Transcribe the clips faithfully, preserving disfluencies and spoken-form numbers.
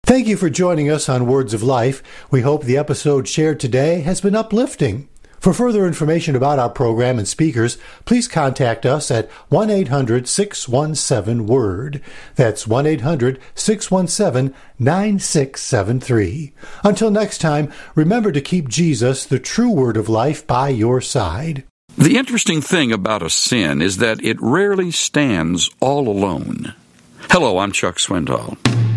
Thank you for joining us on Words of Life. We hope the episode shared today has been uplifting. For further information about our program and speakers, please contact us at one eight hundred six one seven WORD. That's one eight hundred six one seven nine six seven three. Until next time, remember to keep Jesus, the true Word of life, by your side. The interesting thing about a sin is that it rarely stands all alone. Hello, I'm Chuck Swindoll.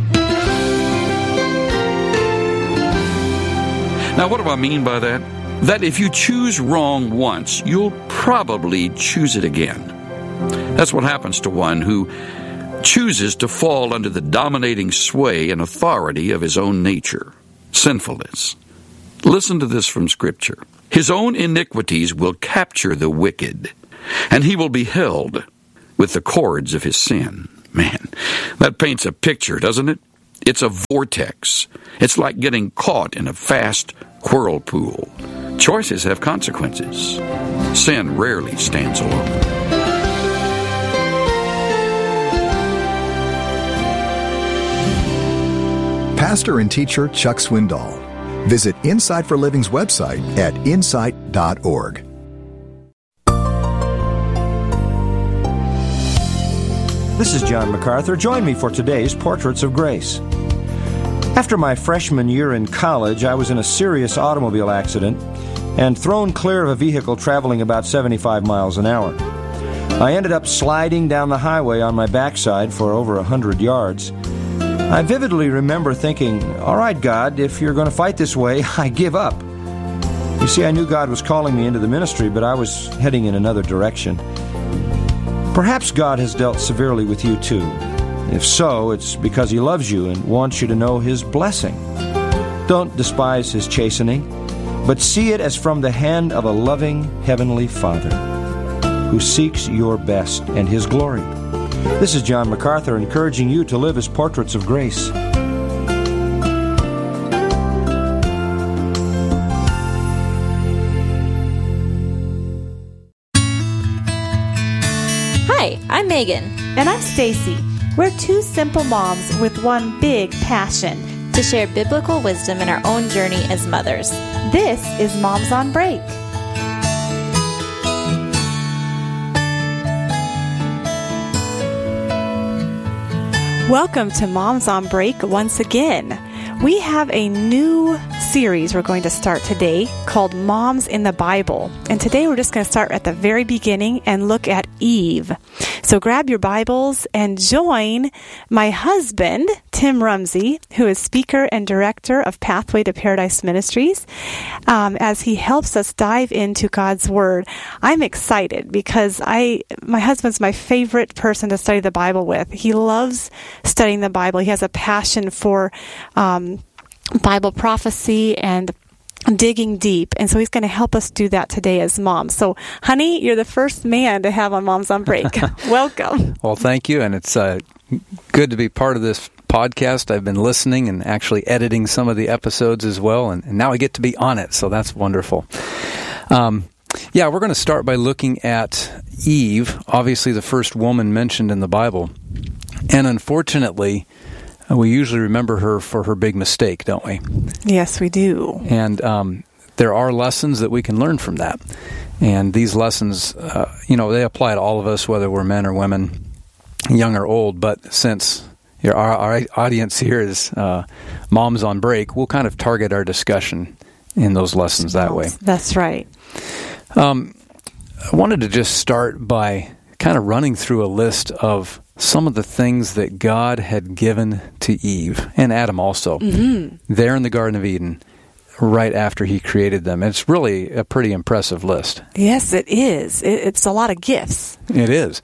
Now, what do I mean by that? That if you choose wrong once, you'll probably choose it again. That's what happens to one who chooses to fall under the dominating sway and authority of his own nature, sinfulness. Listen to this from Scripture. His own iniquities will capture the wicked, and he will be held with the cords of his sin. Man, that paints a picture, doesn't it? It's a vortex. It's like getting caught in a fast whirlpool. Choices have consequences. Sin rarely stands alone. Pastor and teacher Chuck Swindoll. Visit Insight for Living's website at insight dot org. This is John MacArthur. Join me for today's Portraits of Grace. After my freshman year in college, I was in a serious automobile accident and thrown clear of a vehicle traveling about seventy-five miles an hour. I ended up sliding down the highway on my backside for over a hundred yards. I vividly remember thinking, all right, God, if you're going to fight this way, I give up. You see, I knew God was calling me into the ministry, but I was heading in another direction. Perhaps God has dealt severely with you too. If so, it's because He loves you and wants you to know His blessing. Don't despise His chastening, but see it as from the hand of a loving Heavenly Father who seeks your best and His glory. This is John MacArthur encouraging you to live as portraits of grace. Hi, I'm Megan. And I'm Stacy. We're two simple moms with one big passion: to share biblical wisdom in our own journey as mothers. This is Moms on Break. Welcome to Moms on Break once again. We have a new series we're going to start today called Moms in the Bible. And today we're just going to start at the very beginning and look at Eve. So grab your Bibles and join my husband, Tim Rumsey, who is speaker and director of Pathway to Paradise Ministries, um, as he helps us dive into God's Word. I'm excited because I, my husband's my favorite person to study the Bible with. He loves studying the Bible. He has a passion for um, Bible prophecy and digging deep. And so he's going to help us do that today as moms. So, honey, you're the first man to have on Moms on Break. Welcome. Well, thank you. And it's uh, good to be part of this podcast. I've been listening and actually editing some of the episodes as well. And, and now I get to be on it. So that's wonderful. Um, yeah, we're going to start by looking at Eve, obviously the first woman mentioned in the Bible. And unfortunately, we usually remember her for her big mistake, don't we? Yes, we do. And um, there are lessons that we can learn from that. And these lessons, uh, you know, they apply to all of us, whether we're men or women, young or old. But since our, our audience here is uh, Moms on Break, we'll kind of target our discussion in those lessons that way. That's right. Um, I wanted to just start by kind of running through a list of some of the things that God had given to Eve, and Adam also, mm-hmm. there in the Garden of Eden, right after He created them. It's really a pretty impressive list. Yes, it is. It's a lot of gifts. It is.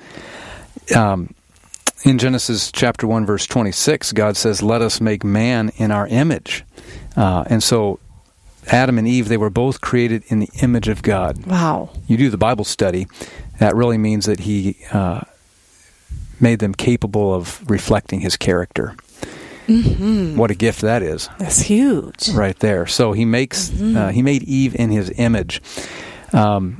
Um, in Genesis chapter one, verse twenty-six, God says, "Let us make man in our image." Uh, and so Adam and Eve, they were both created in the image of God. Wow. You do the Bible study, that really means that He uh, made them capable of reflecting His character. Mm-hmm. What a gift that is. That's huge. Right there. So He makes mm-hmm. uh, He made Eve in His image. Um,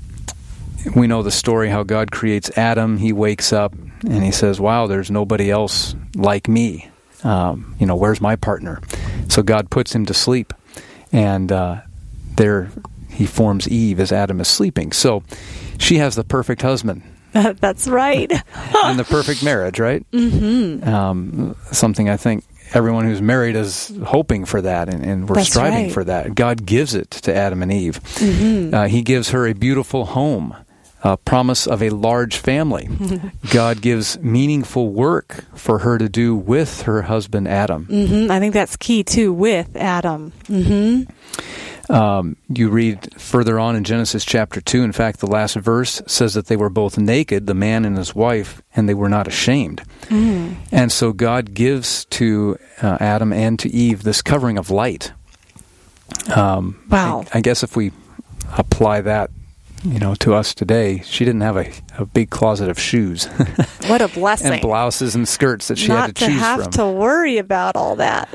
we know the story how God creates Adam. He wakes up and he says, "Wow, there's nobody else like me." Um, you know, where's my partner? So God puts him to sleep, and uh, there he forms Eve as Adam is sleeping. So she has the perfect husband. That's right. And the perfect marriage, right? Mm-hmm. Um, something I think everyone who's married is hoping for that, and, and we're That's striving right. for that. God gives it to Adam and Eve. Mm-hmm. Uh, he gives her a beautiful home, a promise of a large family. God gives meaningful work for her to do with her husband Adam. Mm-hmm. I think that's key, too, with Adam. Mm-hmm. Um, you read further on in Genesis chapter two, in fact, the last verse says that they were both naked, the man and his wife, and they were not ashamed. Mm. And so God gives to uh, Adam and to Eve this covering of light. Um, Wow. I, I guess if we apply that, you know, to us today, she didn't have a, a big closet of shoes. What a blessing. And blouses and skirts that she Not had to choose have from. to worry about all that.